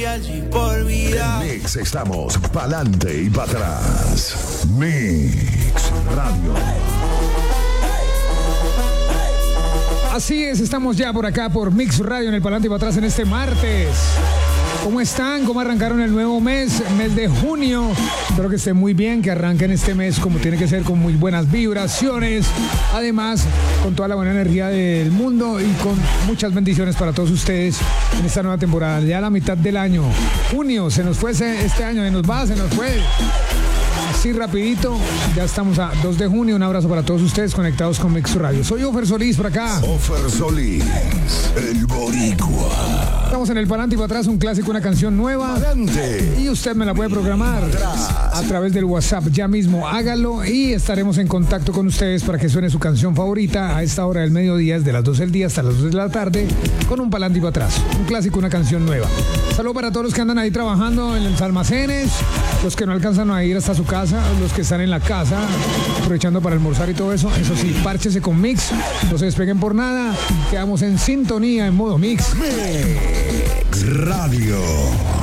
allí por vida. En Mix estamos pa'lante y para atrás. Mix Radio. Así es, estamos ya por acá por Mix Radio en el Pa'lante y para atrás en este martes. ¿Cómo están? ¿Cómo arrancaron el nuevo mes de junio? Espero que estén muy bien, que arranquen este mes como tiene que ser, con muy buenas vibraciones. Además, con toda la buena energía del mundo y con muchas bendiciones para todos ustedes en esta nueva temporada. Ya la mitad del año. Junio, se nos fue este año, se nos fue. Así rapidito, ya estamos a 2 de junio. Un abrazo para todos ustedes conectados con Mix Radio. Soy Ofer Solís por acá. Ofer Solís, el boricua. Estamos en el Pa'lante y para atrás, un clásico, una canción nueva. Pa'lante. Y usted me la puede programar a través del WhatsApp. Ya mismo hágalo y estaremos en contacto con ustedes para que suene su canción favorita a esta hora del mediodía, desde las 12 del día hasta las 2 de la tarde, con un Pa'lante y para atrás. Un clásico, una canción nueva. Saludos para todos los que andan ahí trabajando en los almacenes, los que no alcanzan a ir hasta su casa, los que están en la casa aprovechando para almorzar y todo eso. Eso sí, párchese con Mix, no se despeguen por nada, quedamos en sintonía en modo Mix Mix Radio.